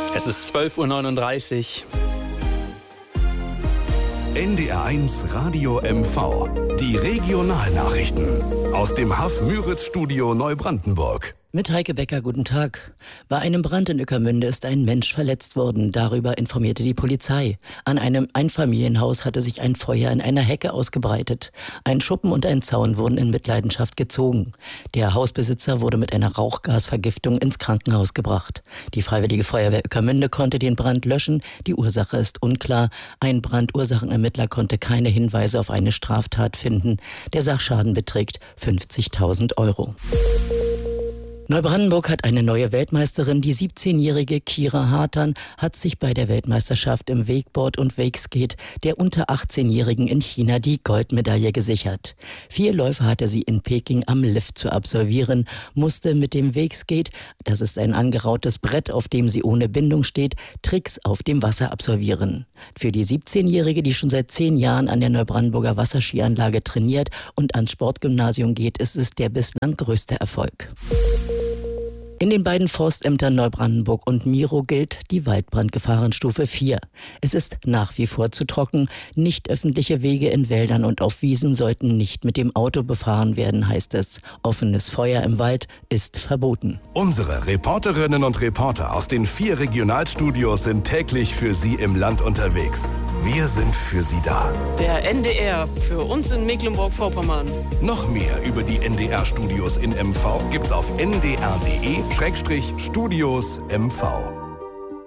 Es ist 12:39 Uhr. NDR1 Radio MV. Die Regionalnachrichten aus dem Haff-Müritz-Studio Neubrandenburg. Mit Heike Becker, guten Tag. Bei einem Brand in Ueckermünde ist ein Mensch verletzt worden. Darüber informierte die Polizei. An einem Einfamilienhaus hatte sich ein Feuer in einer Hecke ausgebreitet. Ein Schuppen und ein Zaun wurden in Mitleidenschaft gezogen. Der Hausbesitzer wurde mit einer Rauchgasvergiftung ins Krankenhaus gebracht. Die Freiwillige Feuerwehr Ueckermünde konnte den Brand löschen. Die Ursache ist unklar. Ein Brandursachenermittler konnte keine Hinweise auf eine Straftat finden. Der Sachschaden beträgt 50.000 Euro. Neubrandenburg hat eine neue Weltmeisterin. Die 17-jährige Kira Hartern hat sich bei der Weltmeisterschaft im Wakeboard und Wakeskate der unter 18-Jährigen in China die Goldmedaille gesichert. 4 Läufe hatte sie in Peking am Lift zu absolvieren, musste mit dem Wakeskate, das ist ein angerautes Brett, auf dem sie ohne Bindung steht, Tricks auf dem Wasser absolvieren. Für die 17-Jährige, die schon seit 10 Jahren an der Neubrandenburger Wasserskianlage trainiert und ans Sportgymnasium geht, ist es der bislang größte Erfolg. In den beiden Forstämtern Neubrandenburg und Miro gilt die Waldbrandgefahrenstufe 4. Es ist nach wie vor zu trocken. Nicht öffentliche Wege in Wäldern und auf Wiesen sollten nicht mit dem Auto befahren werden, heißt es. Offenes Feuer im Wald ist verboten. Unsere Reporterinnen und Reporter aus den 4 Regionalstudios sind täglich für Sie im Land unterwegs. Wir sind für Sie da. Der NDR für uns in Mecklenburg-Vorpommern. Noch mehr über die NDR-Studios in MV gibt's auf ndr.de/Studios MV.